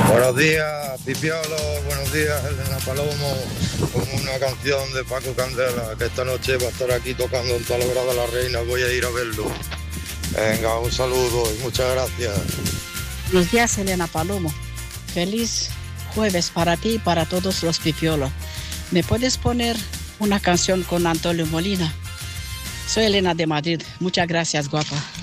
Buenos días, Pipiolo, buenos días, Elena Palomo, con una canción de Paco Candela, que esta noche va a estar aquí tocando en Talavera de la Reina, voy a ir a verlo. Venga, un saludo y muchas gracias. Buenos días, Elena Palomo. Feliz jueves para ti y para todos los Pipiolos. ¿Me puedes poner una canción con Antonio Molina? Soy Elena de Madrid. Muchas gracias, guapa.